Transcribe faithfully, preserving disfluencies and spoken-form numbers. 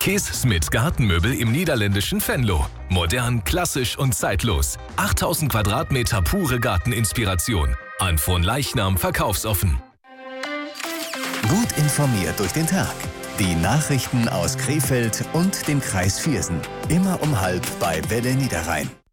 Kees Smit Gartenmöbel im niederländischen Venlo. Modern, klassisch und zeitlos. achttausend Quadratmeter pure Garteninspiration. An Fronleichnam verkaufsoffen. Gut informiert durch den Tag. Die Nachrichten aus Krefeld und dem Kreis Viersen. Immer um halb bei Welle Niederrhein.